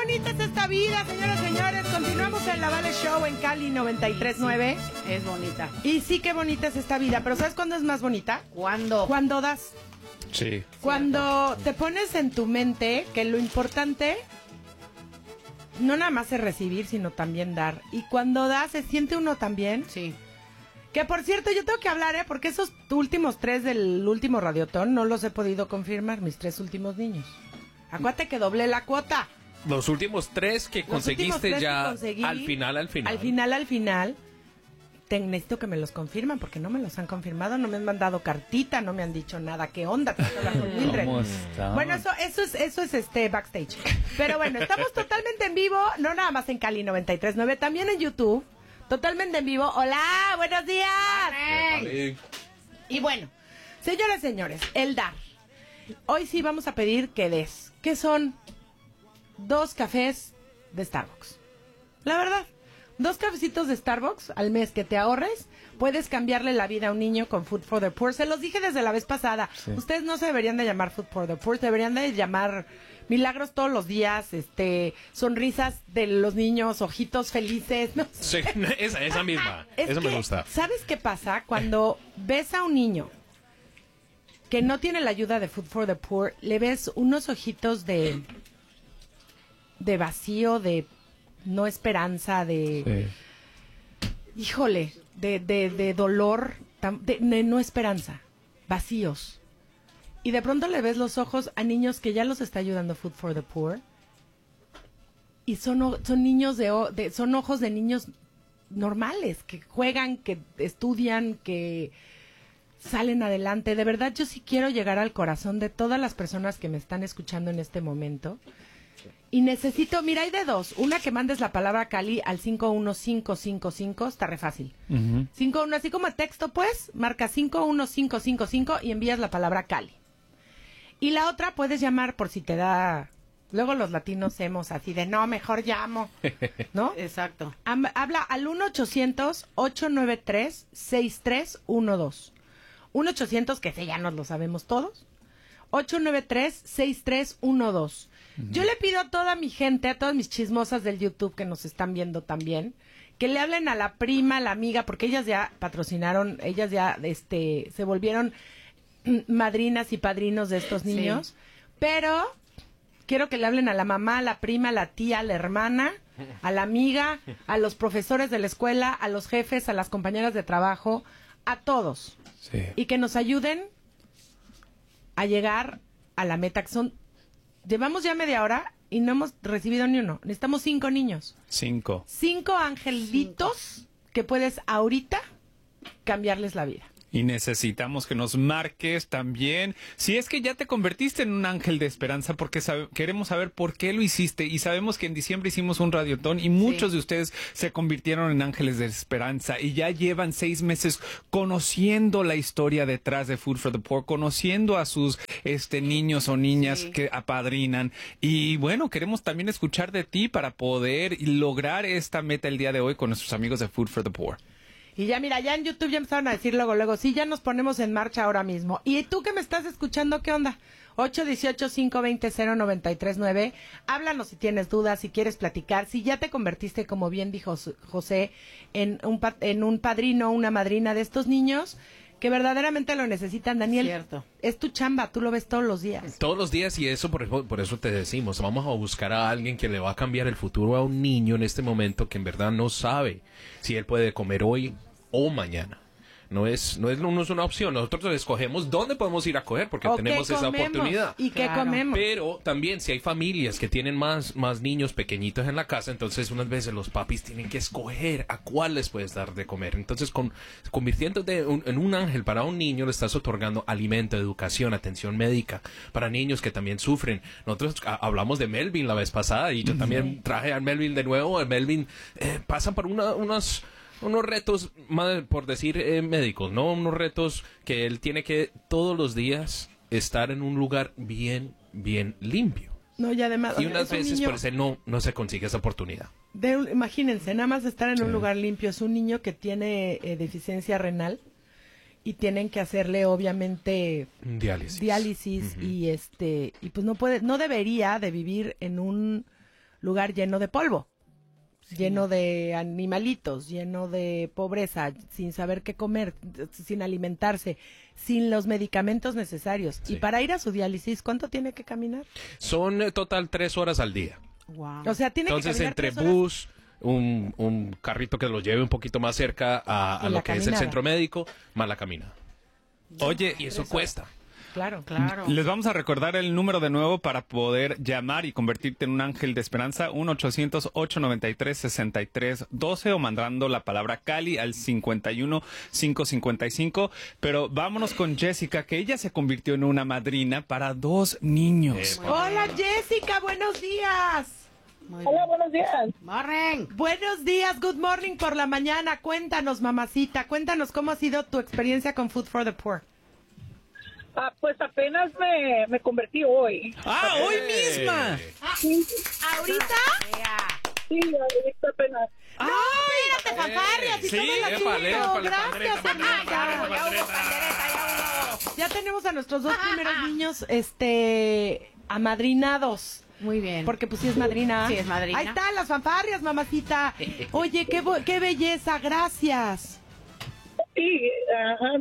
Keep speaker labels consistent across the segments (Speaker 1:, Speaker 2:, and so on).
Speaker 1: bonita es esta vida, señoras y señores. Continuamos en la Vale Show en Cali 93.9.
Speaker 2: Sí, es bonita.
Speaker 1: Y sí, qué bonita es esta vida. Pero ¿sabes cuándo es más bonita?
Speaker 2: ¿Cuándo?
Speaker 1: Cuando das.
Speaker 3: Sí.
Speaker 1: Cuando te pones en tu mente que lo importante no nada más es recibir, sino también dar. Y cuando das, se siente uno también.
Speaker 2: Sí.
Speaker 1: Que por cierto, yo tengo que hablar, porque esos últimos 3 del último Radiotón no los he podido confirmar, mis 3 últimos niños. Acuérdate que doblé la cuota.
Speaker 3: Los últimos 3 que conseguiste ya
Speaker 1: conseguí,
Speaker 3: al final.
Speaker 1: Al final. Necesito que me los confirman porque no me los han confirmado, no me han mandado cartita, no me han dicho nada. ¿Qué onda? Tengo que hablar con Mildred.
Speaker 3: ¿Cómo está?
Speaker 1: Bueno, eso es backstage. Pero bueno, estamos totalmente en vivo, no nada más en Cali 93.9, también en YouTube, totalmente en vivo. Hola, buenos días.
Speaker 3: Vale.
Speaker 1: Y bueno, señoras y señores, el dar. Hoy sí vamos a pedir que des, que son 2 cafés de Starbucks. La verdad. 2 cafecitos de Starbucks al mes que te ahorres, puedes cambiarle la vida a un niño con Food for the Poor. Se los dije desde la vez pasada. Sí. Ustedes no se deberían de llamar Food for the Poor, deberían de llamar milagros todos los días, sonrisas de los niños, ojitos felices. No sé.
Speaker 3: Sí, esa misma. Eso me gusta.
Speaker 1: ¿Sabes qué pasa? Cuando ves a un niño que no tiene la ayuda de Food for the Poor, le ves unos ojitos de vacío, de no esperanza, de híjole, de dolor, de no esperanza, vacíos. Y de pronto le ves los ojos a niños que ya los está ayudando Food for the Poor. Y son niños son ojos de niños normales, que juegan, que estudian, que salen adelante. De verdad, yo sí quiero llegar al corazón de todas las personas que me están escuchando en este momento. Y necesito, mira, hay de 2. Una que mandes la palabra Cali al 51555, está re fácil. 51, así como texto, pues, marca 51555 y envías la palabra Cali. Y la otra puedes llamar por si te da. Luego los latinos hemos así de, no, mejor llamo, ¿no?
Speaker 2: Exacto.
Speaker 1: Habla al 1-800-893-6312. 1-800, que ese ya nos lo sabemos todos. 893-6312. Yo le pido a toda mi gente, a todas mis chismosas del YouTube que nos están viendo también, que le hablen a la prima, a la amiga, porque ellas ya patrocinaron, ellas ya se volvieron madrinas y padrinos de estos niños, sí. Pero quiero que le hablen a la mamá, a la prima, a la tía, a la hermana, a la amiga, a los profesores de la escuela, a los jefes, a las compañeras de trabajo, a todos. Sí. Y que nos ayuden a llegar a la meta, que son... Llevamos ya media hora y no hemos recibido ni uno. Necesitamos 5 niños.
Speaker 3: 5
Speaker 1: angelitos que puedes ahorita cambiarles la vida.
Speaker 3: Y necesitamos que nos marques también si es que ya te convertiste en un ángel de esperanza, porque queremos saber por qué lo hiciste. Y sabemos que en diciembre hicimos un radiotón y muchos de ustedes se convirtieron en ángeles de esperanza y ya llevan 6 meses conociendo la historia detrás de Food for the Poor, conociendo a sus niños o niñas que apadrinan. Y bueno, queremos también escuchar de ti para poder lograr esta meta el día de hoy con nuestros amigos de Food for the Poor.
Speaker 1: Y ya mira, ya en YouTube ya empezaron a decir luego, sí, ya nos ponemos en marcha ahora mismo. Y tú que me estás escuchando, ¿qué onda? 818-520-0939. Háblanos si tienes dudas, si quieres platicar, si ya te convertiste, como bien dijo José, en un padrino o una madrina de estos niños que verdaderamente lo necesitan. Daniel,
Speaker 2: cierto.
Speaker 1: Es tu chamba, tú lo ves todos los días.
Speaker 4: Todos los días, y eso por eso te decimos, vamos a buscar a alguien que le va a cambiar el futuro a un niño en este momento que en verdad no sabe si él puede comer hoy o mañana. No es una opción. Nosotros escogemos dónde podemos ir a coger porque tenemos esa oportunidad.
Speaker 1: ¿Y qué comemos?
Speaker 4: Pero también si hay familias que tienen más niños pequeñitos en la casa, entonces unas veces los papis tienen que escoger a cuál les puedes dar de comer. Entonces convirtiéndote en un ángel para un niño, le estás otorgando alimento, educación, atención médica para niños que también sufren. Nosotros hablamos de Melvin la vez pasada y yo también traje a Melvin de nuevo. Melvin pasa por unos retos, por decir médicos, ¿no? Unos retos que él tiene que todos los días estar en un lugar bien limpio.
Speaker 1: No, y además...
Speaker 4: Y unas veces por eso no se consigue esa oportunidad.
Speaker 1: Imagínense, nada más estar en un lugar limpio. Es un niño que tiene deficiencia renal y tienen que hacerle, obviamente... Diálisis. Y pues no debería de vivir en un lugar lleno de polvo, lleno de animalitos, lleno de pobreza, sin saber qué comer, sin alimentarse, sin los medicamentos necesarios.
Speaker 4: Sí.
Speaker 1: Y para ir a su diálisis, ¿cuánto tiene que caminar?
Speaker 4: Son total 3 horas al día.
Speaker 2: Wow.
Speaker 1: O sea, tiene
Speaker 4: Entonces,
Speaker 1: que caminar
Speaker 4: entre
Speaker 1: 3 horas.
Speaker 4: bus, un carrito que los lleve un poquito más cerca a
Speaker 1: Y
Speaker 4: lo
Speaker 1: la
Speaker 4: que es el
Speaker 1: caminada.
Speaker 4: centro médico, más la caminada.
Speaker 3: Oye,
Speaker 4: Y eso cuesta.
Speaker 1: Claro.
Speaker 2: Claro.
Speaker 3: les vamos a recordar el número de nuevo para poder llamar y convertirte en un ángel de esperanza, 1-800-893-6312 o mandando la palabra Cali al 51555. Pero vámonos con Jessica, que ella se convirtió en una madrina para 2 niños.
Speaker 1: Hola, Jessica, buenos días.
Speaker 2: Muy
Speaker 5: Hola,
Speaker 2: bien.
Speaker 5: buenos días.
Speaker 2: Morning.
Speaker 1: Buenos días, good morning por la mañana. Cuéntanos, mamacita, cuéntanos cómo ha sido tu experiencia con Food for the Poor.
Speaker 5: Pues apenas me convertí hoy.
Speaker 3: ¡Ah, hoy misma!
Speaker 1: ¿Ahorita?
Speaker 5: Sí, ahorita apenas.
Speaker 1: ¡No, espérate, fanfarrias! Y
Speaker 4: Sí,
Speaker 1: todo el
Speaker 4: épale,
Speaker 1: asunto.
Speaker 4: épale,
Speaker 1: Gracias,
Speaker 4: pandereta,
Speaker 1: amiga.
Speaker 4: pandereta.
Speaker 1: Ya tenemos a nuestros 2 primeros niños, amadrinados.
Speaker 2: Muy bien.
Speaker 1: Porque pues sí es madrina.
Speaker 2: Sí, es madrina.
Speaker 1: Ahí están las fanfarrias, mamacita. Oye, qué belleza, gracias.
Speaker 5: Sí, ajá,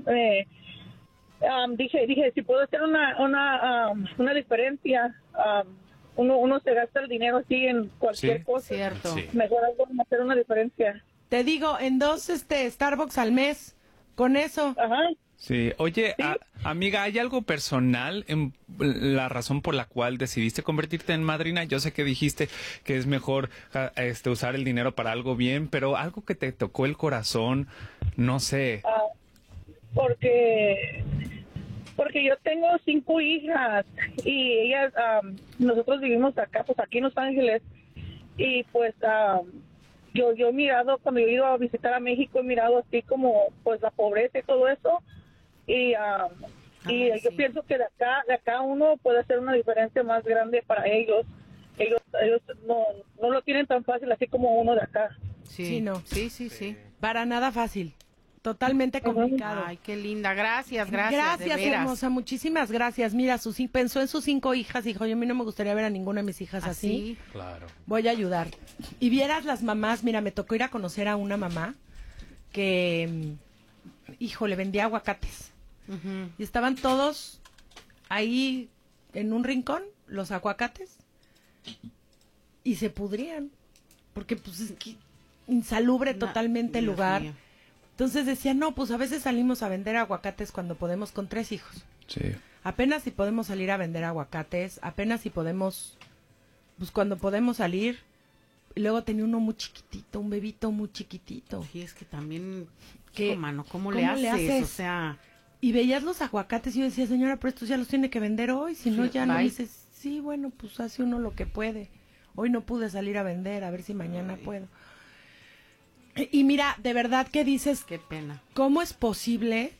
Speaker 5: dije, si puedo hacer una diferencia, uno se gasta el dinero así en cualquier
Speaker 3: Sí.
Speaker 5: cosa.
Speaker 2: Cierto.
Speaker 4: Sí.
Speaker 5: Mejor algo hacer una diferencia.
Speaker 1: Te digo, en 2 Starbucks al mes, con eso.
Speaker 5: Ajá.
Speaker 3: Sí, oye, amiga, ¿hay algo personal en la razón por la cual decidiste convertirte en madrina? Yo sé que dijiste que es mejor usar el dinero para algo bien, pero algo que te tocó el corazón, no sé.
Speaker 5: Porque yo tengo 5 hijas y ellas, nosotros vivimos acá, pues aquí en Los Ángeles, y pues yo he mirado, cuando yo he ido a visitar a México, he mirado así como pues la pobreza y todo eso, y yo
Speaker 2: sí.
Speaker 5: pienso que de acá uno puede hacer una diferencia más grande para ellos. Ellos no lo tienen tan fácil así como uno de acá.
Speaker 2: Sí,
Speaker 1: Sí, no.
Speaker 2: Sí.
Speaker 1: Para nada fácil. Totalmente complicado.
Speaker 2: Ay, qué linda. Gracias, gracias. de veras.
Speaker 1: hermosa. Muchísimas gracias. Mira, pensó en sus 5 hijas. Dijo, yo a mí no me gustaría ver a ninguna de mis hijas así.
Speaker 2: Así.
Speaker 4: Claro.
Speaker 1: Voy a ayudar. Y vieras las mamás. Mira, me tocó ir a conocer a una mamá que, híjole, vendía aguacates.
Speaker 2: Ujú.
Speaker 1: Y estaban todos ahí en un rincón, los aguacates, y se pudrían. Porque pues es que insalubre totalmente el
Speaker 2: Dios
Speaker 1: lugar.
Speaker 2: mío.
Speaker 1: Entonces decía, no, pues a veces salimos a vender aguacates cuando podemos con 3 hijos.
Speaker 3: Sí.
Speaker 1: Apenas si podemos salir a vender aguacates, apenas si podemos, pues cuando podemos salir. Y luego tenía uno muy chiquitito, un bebito muy chiquitito.
Speaker 2: Sí, es que también,
Speaker 1: ¿Qué?
Speaker 2: mano,
Speaker 1: ¿Cómo
Speaker 2: ¿cómo
Speaker 1: le
Speaker 2: le haces?
Speaker 1: haces?
Speaker 2: O sea,
Speaker 1: Y veías los aguacates y yo decía, señora, pero estos ya los tiene que vender hoy, si no
Speaker 2: Sí,
Speaker 1: ya no.
Speaker 2: bye.
Speaker 1: Y dices, sí, bueno, pues hace uno lo que puede. Hoy no pude salir a vender, a ver si mañana puedo. Y mira, de verdad que dices,
Speaker 2: qué pena.
Speaker 1: ¿cómo es posible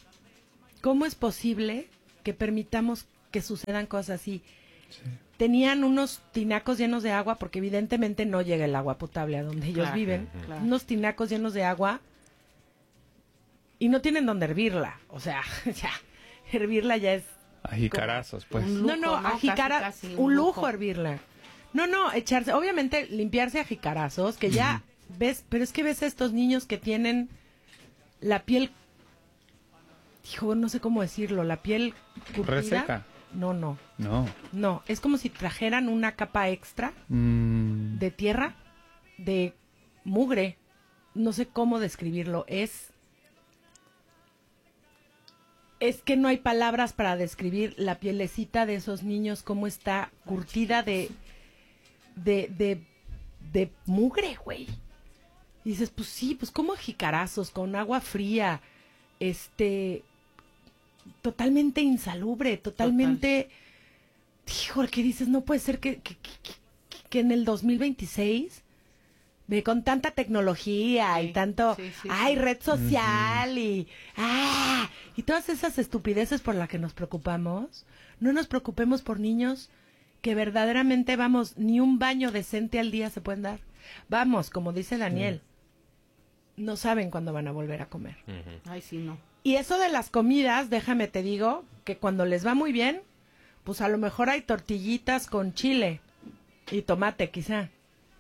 Speaker 1: que permitamos que sucedan cosas así? Tenían unos tinacos llenos de agua, porque evidentemente no llega el agua potable a donde ellos
Speaker 2: Claro,
Speaker 1: viven.
Speaker 2: claro.
Speaker 1: Unos tinacos llenos de agua y no tienen donde hervirla. O sea, ya, hervirla ya es...
Speaker 3: A jicarazos, pues.
Speaker 2: Un
Speaker 1: No,
Speaker 2: lujo,
Speaker 1: no, a
Speaker 2: ¿no?
Speaker 1: jicara,
Speaker 2: Casi, casi,
Speaker 1: un lujo
Speaker 2: lujo.
Speaker 1: hervirla. No, echarse, obviamente limpiarse a jicarazos, que ya ves, pero es que ves a estos niños que tienen la piel, hijo, no sé cómo decirlo, la piel curtida.
Speaker 3: Reseca.
Speaker 1: No,
Speaker 3: No.
Speaker 1: es como si trajeran una capa extra de tierra, de mugre, no sé cómo describirlo, es que no hay palabras para describir la pielecita de esos niños, cómo está curtida de mugre, güey. Y dices, pues sí, pues como jicarazos, con agua fría, totalmente insalubre, totalmente... Híjole, ¿qué dices? No puede ser que en el 2026... con tanta tecnología
Speaker 2: Sí,
Speaker 1: y tanto,
Speaker 2: sí,
Speaker 1: red social y todas esas estupideces por las que nos preocupamos, no nos preocupemos por niños que verdaderamente, vamos, ni un baño decente al día se pueden dar. Vamos, como dice Daniel, no saben cuándo van a volver a comer.
Speaker 2: Ay, sí, no.
Speaker 1: Y eso de las comidas, déjame te digo, que cuando les va muy bien, pues a lo mejor hay tortillitas con chile y tomate quizá.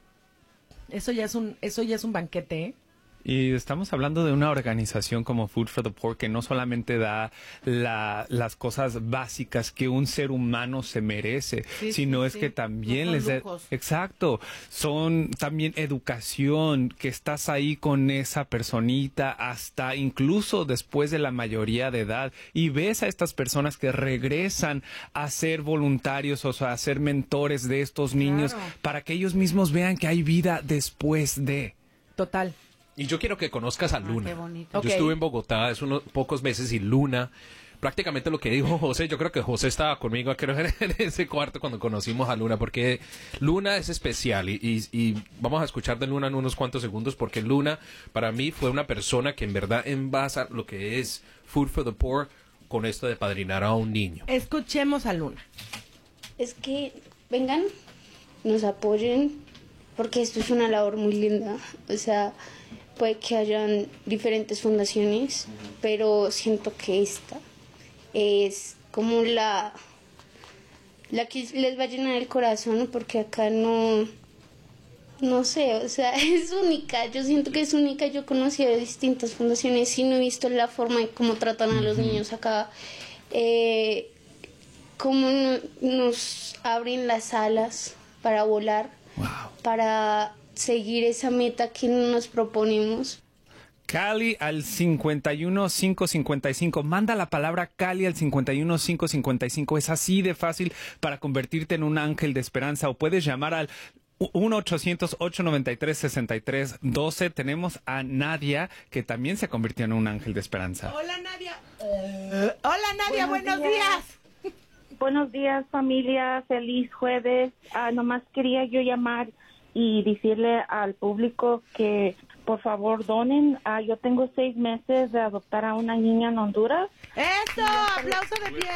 Speaker 1: Eso ya es un banquete, ¿eh?
Speaker 3: Y estamos hablando de una organización como Food for the Poor que no solamente da las cosas básicas que un ser humano se merece, sino es que también les da... Exacto. Son también educación, que estás ahí con esa personita hasta incluso después de la mayoría de edad y ves a estas personas que regresan a ser voluntarios o sea, a ser mentores de estos niños para que ellos mismos vean que hay vida después de...
Speaker 1: Total.
Speaker 4: Y yo quiero que conozcas a Luna.
Speaker 2: Qué bonito.
Speaker 4: Yo estuve en Bogotá hace unos pocos meses y Luna, prácticamente lo que dijo José, yo creo que José estaba conmigo creo, en ese cuarto cuando conocimos a Luna, porque Luna es especial y vamos a escuchar de Luna en unos cuantos segundos, porque Luna para mí fue una persona que en verdad envasa lo que es Food for the Poor con esto de padrinar a un niño.
Speaker 1: Escuchemos a Luna.
Speaker 6: Es que vengan, nos apoyen, porque esto es una labor muy linda, o sea... Puede que hayan diferentes fundaciones, pero siento que esta es como la que les va a llenar el corazón, porque acá no sé, o sea, es única. Yo siento que es única. Yo conocí a distintas fundaciones y no he visto la forma en cómo tratan a los niños acá, cómo nos abren las alas para volar, para seguir esa meta que nos proponemos.
Speaker 3: Cali al 51555. Manda la palabra Cali al 51555. Es así de fácil para convertirte en un ángel de esperanza. O puedes llamar al 1-800-893-6312. Tenemos a Nadia, que también se convirtió en un ángel de esperanza.
Speaker 1: Hola, Nadia. Hola, Nadia. Buenos días.
Speaker 7: Buenos días, familia. Feliz jueves. Nomás quería yo llamar y decirle al público que por favor donen. Yo tengo 6 meses de adoptar a una niña en Honduras.
Speaker 1: ¡Eso! ¡Aplauso de pie!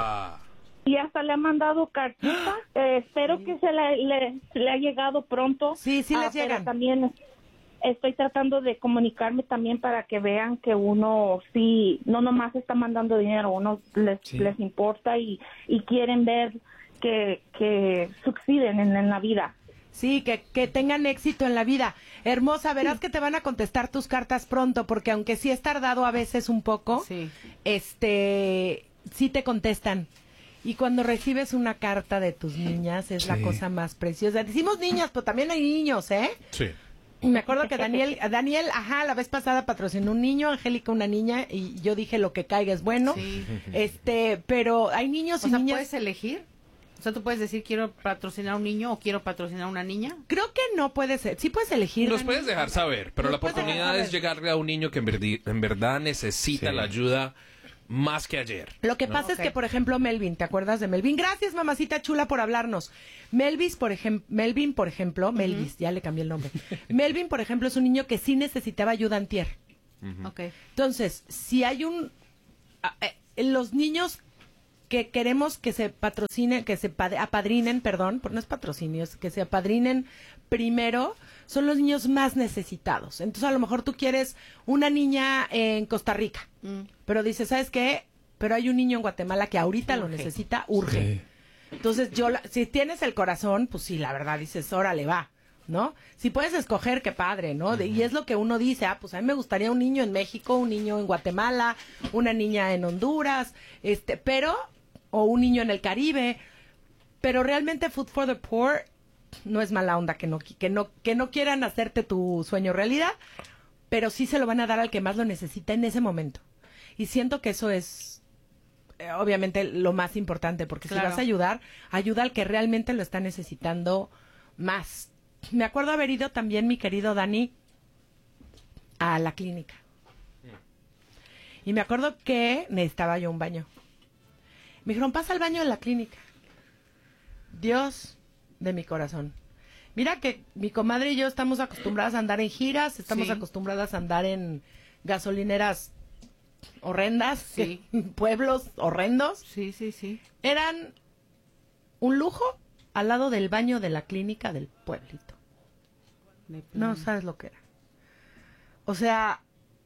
Speaker 7: Y hasta le han mandado cartita. Espero que le ha llegado pronto.
Speaker 1: Sí, les llegan.
Speaker 7: Pero también estoy tratando de comunicarme también para que vean que uno sí, no nomás está mandando dinero, uno les importa y quieren ver que suceden en la vida.
Speaker 1: Sí, que tengan éxito en la vida. Hermosa, verás que te van a contestar tus cartas pronto, porque aunque sí es tardado a veces un poco, sí te contestan. Y cuando recibes una carta de tus niñas es la cosa más preciosa. Decimos niñas, pero también hay niños, ¿eh?
Speaker 4: Sí.
Speaker 1: Me acuerdo que Daniel, la vez pasada patrocinó un niño, Angélica una niña, y yo dije lo que caiga es bueno. Sí. Pero hay niños y niñas.
Speaker 2: ¿Puedes elegir? O sea, ¿tú puedes decir quiero patrocinar a un niño o quiero patrocinar a una niña?
Speaker 1: Creo que no puedes ser. Sí puedes elegir.
Speaker 4: Nos puedes dejar saber, pero la oportunidad es llegarle a un niño que en verdad necesita la ayuda más que ayer.
Speaker 1: Lo que pasa es que, por ejemplo, Melvin, ¿te acuerdas de Melvin? Gracias, mamacita chula, por hablarnos. Melvin, por ejemplo, Melvis, ya le cambié el nombre. Melvin, por ejemplo, es un niño que sí necesitaba ayuda antier. Entonces, si hay los niños que queremos que se patrocinen, que se apadrinen, no es patrocinio, es que se apadrinen primero, son los niños más necesitados. Entonces, a lo mejor tú quieres una niña en Costa Rica, pero dices, ¿sabes qué? Pero hay un niño en Guatemala que ahorita lo necesita, urge. Sí. Entonces, si tienes el corazón, pues sí, la verdad, dices, órale, va, ¿no? Si puedes escoger, qué padre, ¿no? Y es lo que uno dice, pues a mí me gustaría un niño en México, un niño en Guatemala, una niña en Honduras, o un niño en el Caribe, pero realmente Food for the Poor no es mala onda que no quieran hacerte tu sueño realidad, pero sí se lo van a dar al que más lo necesita en ese momento. Y siento que eso es obviamente lo más importante, porque si vas a ayuda al que realmente lo está necesitando más. Me acuerdo haber ido también, mi querido Dani, a la clínica. Y me acuerdo que necesitaba yo un baño. Me dijeron, pasa al baño de la clínica. Dios de mi corazón. Mira que mi comadre y yo estamos acostumbradas a andar en giras, estamos acostumbradas a andar en gasolineras horrendas, pueblos horrendos.
Speaker 2: Sí.
Speaker 1: Eran un lujo al lado del baño de la clínica del pueblito. No sabes lo que era. O sea,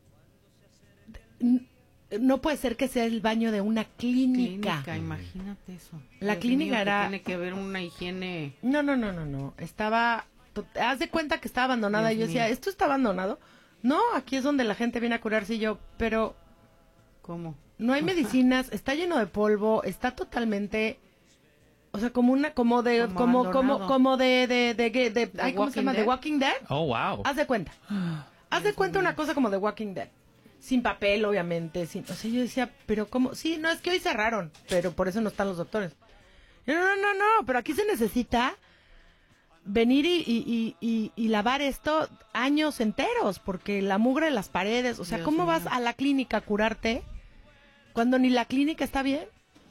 Speaker 1: no puede ser que sea el baño de una clínica.
Speaker 2: Imagínate eso.
Speaker 1: La clínica era...
Speaker 2: Tiene que haber una higiene...
Speaker 1: No. Estaba haz de cuenta que está abandonada.
Speaker 2: Dios
Speaker 1: Y yo decía,
Speaker 2: mío.
Speaker 1: ¿esto está abandonado? No, aquí es donde la gente viene a curarse. Y yo, pero
Speaker 2: ¿Cómo?
Speaker 1: no hay medicinas, está lleno de polvo, está totalmente, o sea, como de,
Speaker 2: Como abandonado.
Speaker 1: ay, ¿cómo se llama?
Speaker 2: Walking
Speaker 1: The Walking Dead.
Speaker 3: Oh, wow.
Speaker 1: Haz de cuenta. Haz de cuenta una cosa como The Walking Dead. Sin papel, obviamente. O sea, yo decía, pero ¿cómo? Sí, no, es que hoy cerraron, pero por eso no están los doctores. No, pero aquí se necesita venir y lavar esto años enteros, porque la mugre de las paredes, o sea,
Speaker 2: Dios
Speaker 1: ¿cómo
Speaker 2: mío.
Speaker 1: vas a la clínica a curarte cuando ni la clínica está bien?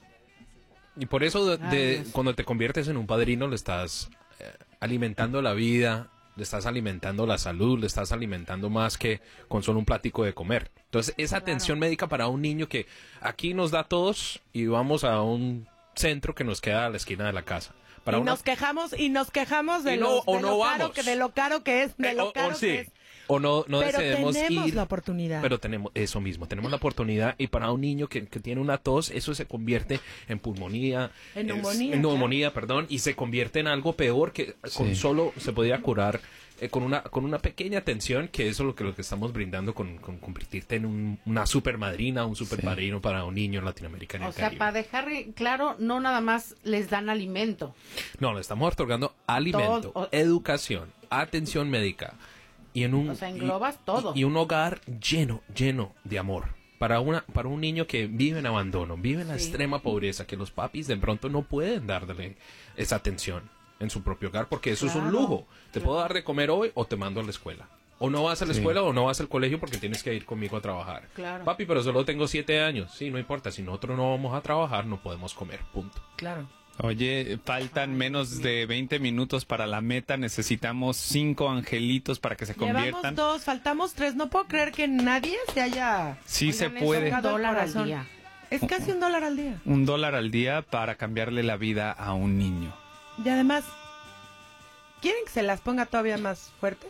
Speaker 4: Y por eso
Speaker 2: Ay, Dios.
Speaker 4: cuando te conviertes en un padrino le estás alimentando la vida, le estás alimentando la salud, le estás alimentando más que con solo un platico de comer. Entonces, esa atención médica para un niño que aquí nos da tos y vamos a un centro que nos queda a la esquina de la casa. Para
Speaker 1: Y
Speaker 4: una-
Speaker 1: nos quejamos de
Speaker 4: Y
Speaker 1: lo
Speaker 4: vamos.
Speaker 1: caro que es, de lo caro
Speaker 4: sí.
Speaker 1: que es.
Speaker 4: O no
Speaker 1: Pero
Speaker 4: decidimos
Speaker 1: tenemos
Speaker 4: ir.
Speaker 1: la oportunidad.
Speaker 4: Pero tenemos eso mismo, tenemos la oportunidad y para un niño que tiene una tos, eso se convierte en pulmonía,
Speaker 1: En neumonía,
Speaker 4: en neumonía, perdón, y se convierte en algo peor que con solo se podría curar con una pequeña atención, que eso es lo que estamos brindando con convertirte en una super madrina, un super padrino para un niño latinoamericano.
Speaker 2: O sea, para dejar claro, no nada más les dan alimento.
Speaker 4: No, le estamos otorgando alimento,
Speaker 2: Todo.
Speaker 4: educación, atención médica y en un
Speaker 2: O sea, englobas todo.
Speaker 4: y un hogar lleno de amor. Para un niño que vive en abandono, vive en la
Speaker 2: Sí.
Speaker 4: extrema pobreza, que los papis de pronto no pueden darle esa atención en su propio hogar, porque eso es un
Speaker 2: Claro,
Speaker 4: lujo. Te puedo dar de comer hoy o te mando a la escuela. O no vas a la escuela o no vas al colegio porque tienes que ir conmigo a trabajar.
Speaker 2: Claro.
Speaker 4: Papi, pero solo tengo 7 años. Sí, no importa. Si nosotros no vamos a trabajar, no podemos comer. Punto.
Speaker 1: Claro.
Speaker 3: Oye, faltan menos de 20 minutos para la meta. Necesitamos 5 angelitos para que se
Speaker 1: Llevamos
Speaker 3: conviertan.
Speaker 1: 2, faltamos 3. No puedo creer que nadie se haya...
Speaker 3: Sí se
Speaker 2: Oigan, es
Speaker 3: puede.
Speaker 2: un dólar al
Speaker 1: Corazón.
Speaker 2: día.
Speaker 1: Es casi $1 al día.
Speaker 3: $1 al día para cambiarle la vida a un niño.
Speaker 1: Y además, ¿quieren que se las ponga todavía más fuerte?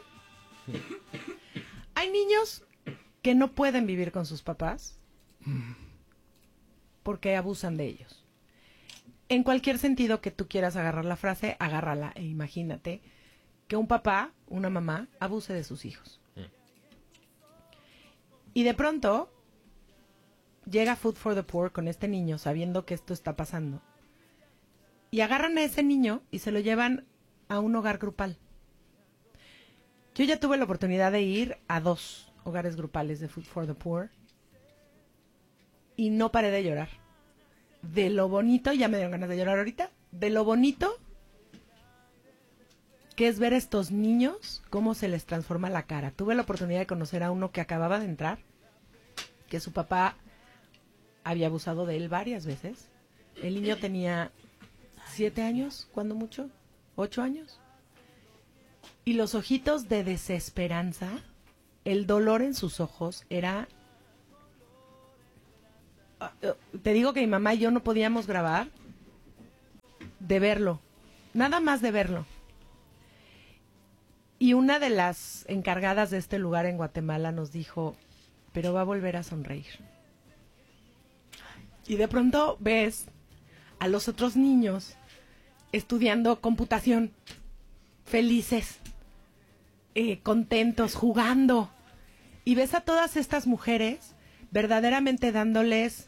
Speaker 1: Hay niños que no pueden vivir con sus papás porque abusan de ellos. En cualquier sentido que tú quieras agarrar la frase, agárrala e imagínate que un papá, una mamá, abuse de sus hijos. Y de pronto llega Food for the Poor con este niño sabiendo que esto está pasando. Y agarran a ese niño y se lo llevan a un hogar grupal. Yo ya tuve la oportunidad de ir a 2 hogares grupales de Food for the Poor y no paré de llorar. De lo bonito, ya me dieron ganas de llorar ahorita, de lo bonito que es ver a estos niños cómo se les transforma la cara. Tuve la oportunidad de conocer a uno que acababa de entrar, que su papá había abusado de él varias veces. El niño tenía 7 años, cuando mucho, 8 años. Y los ojitos de desesperanza, el dolor en sus ojos era... Te digo que mi mamá y yo no podíamos grabar de verlo, nada más de verlo. Y una de las encargadas de este lugar en Guatemala nos dijo, pero va a volver a sonreír. Y de pronto ves a los otros niños estudiando computación, felices, contentos, jugando. Y ves a todas estas mujeres verdaderamente dándoles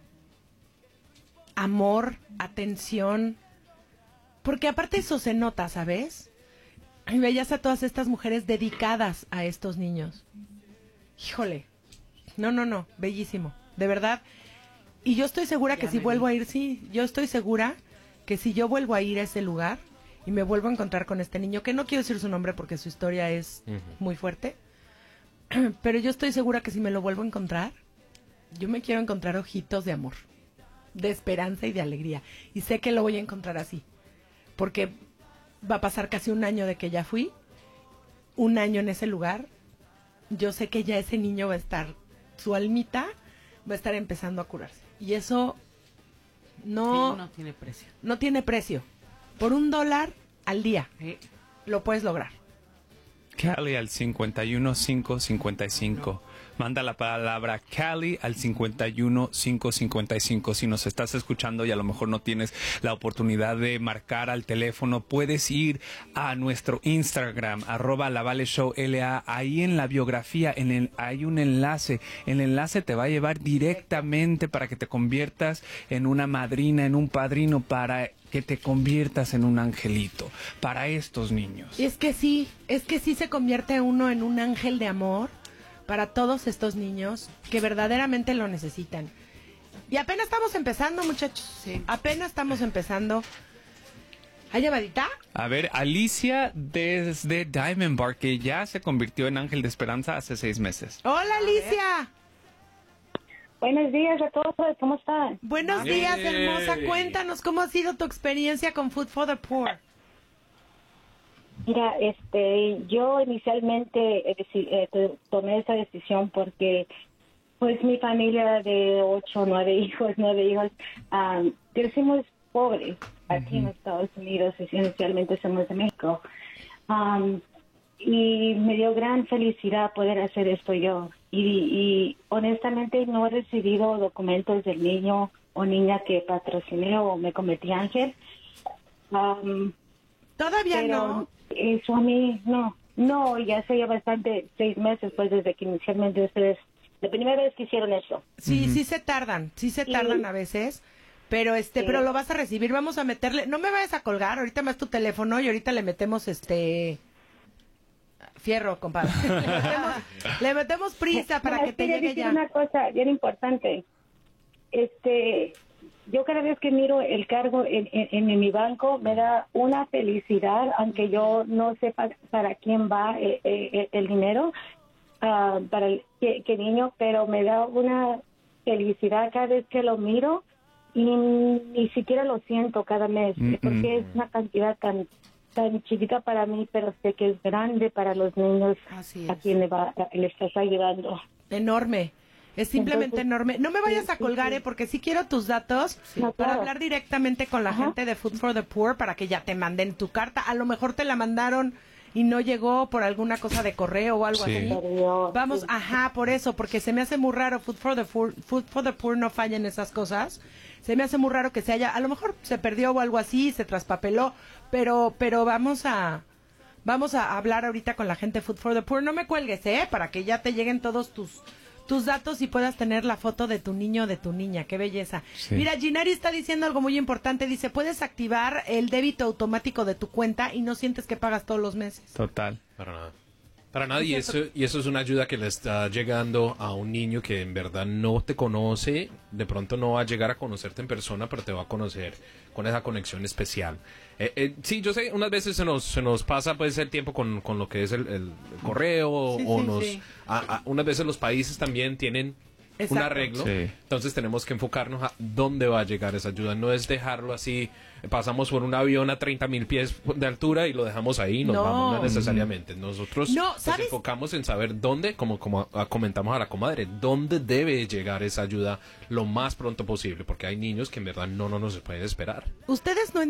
Speaker 1: amor, atención, porque aparte eso se nota, ¿sabes? Y veías a todas estas mujeres dedicadas a estos niños. Híjole, no, bellísimo, de verdad. Y yo estoy segura que si vuelvo a ir, yo estoy segura que si yo vuelvo a ir a ese lugar y me vuelvo a encontrar con este niño, que no quiero decir su nombre porque su historia es muy fuerte, pero yo estoy segura que si me lo vuelvo a encontrar, yo me quiero encontrar ojitos de amor, de esperanza y de alegría. Y sé que lo voy a encontrar así, porque va a pasar casi un año de que ya fui, un año en ese lugar. Yo sé que ya ese niño va a estar, su almita va a estar empezando a curarse. Y eso no
Speaker 2: tiene precio.
Speaker 1: No tiene precio. Por $1 al día lo puedes lograr.
Speaker 3: Cali al 51555 Manda la palabra Cali al 51555. Si nos estás escuchando y a lo mejor no tienes la oportunidad de marcar al teléfono, puedes ir a nuestro Instagram, @lavaleshow_LA. Ahí en la biografía hay un enlace. El enlace te va a llevar directamente para que te conviertas en una madrina, en un padrino, para que te conviertas en un angelito para estos niños.
Speaker 1: Y es que sí se convierte uno en un ángel de amor para todos estos niños que verdaderamente lo necesitan. Y apenas estamos empezando, muchachos.
Speaker 2: Sí.
Speaker 1: Apenas estamos empezando. ¿Hay llamadita?
Speaker 3: A ver, Alicia desde Diamond Bar, que ya se convirtió en ángel de esperanza hace 6 meses.
Speaker 1: Hola, Alicia.
Speaker 7: Buenos días a todos, ¿cómo están?
Speaker 1: Buenos días, hermosa. Cuéntanos cómo ha sido tu experiencia con Food for the Poor.
Speaker 7: Mira, yo inicialmente tomé esa decisión porque, pues, mi familia de 9 hijos, crecimos pobres aquí en Estados Unidos, inicialmente somos de México. Y me dio gran felicidad poder hacer esto yo. Y honestamente no he recibido documentos del niño o niña que patrociné o me convertí ángel.
Speaker 1: Todavía no.
Speaker 7: Eso a mí no, ya hace ya bastante, 6 meses pues desde que inicialmente ustedes, la primera vez que hicieron eso.
Speaker 1: Sí, sí se tardan a veces, pero pero lo vas a recibir. Vamos a meterle, no me vayas a colgar, ahorita más tu teléfono y ahorita le metemos fierro, compadre. le metemos prisa para que te llegue ya.
Speaker 7: Una cosa bien importante. Yo cada vez que miro el cargo en mi banco me da una felicidad, aunque yo no sepa para quién va el dinero, para qué niño, pero me da una felicidad cada vez que lo miro y ni siquiera lo siento cada mes, porque es una cantidad tan chiquita para mí, pero sé que es grande para los niños a quien le estás ayudando.
Speaker 1: Enorme. Es simplemente enorme. No me vayas a colgar, porque sí quiero tus datos para hablar directamente con la gente de Food for the Poor para que ya te manden tu carta. A lo mejor te la mandaron y no llegó por alguna cosa de correo o algo así. Vamos, por eso, porque se me hace muy raro. Food for the Poor no falla en esas cosas. Se me hace muy raro que a lo mejor se perdió o algo así, se traspapeló, pero vamos a hablar ahorita con la gente de Food for the Poor. No me cuelgues, para que ya te lleguen todos tus datos y puedas tener la foto de tu niño o de tu niña. ¡Qué belleza! Sí. Mira, Ginari está diciendo algo muy importante. Dice, puedes activar el débito automático de tu cuenta y no sientes que pagas todos los meses.
Speaker 3: Total.
Speaker 4: Para nada. Para nada, y eso es una ayuda que le está llegando a un niño que en verdad no te conoce, de pronto no va a llegar a conocerte en persona, pero te va a conocer con esa conexión especial. Sí, yo sé, unas veces se nos pasa pues el tiempo con lo que es el correo, unas veces los países también tienen un arreglo, entonces tenemos que enfocarnos a dónde va a llegar esa ayuda, no es dejarlo así, pasamos por un avión a 30,000 pies de altura y lo dejamos ahí y nos vamos, no necesariamente, nosotros nos enfocamos en saber dónde, como comentamos a la comadre, dónde debe llegar esa ayuda lo más pronto posible, porque hay niños que en verdad no nos pueden esperar.
Speaker 1: Ustedes no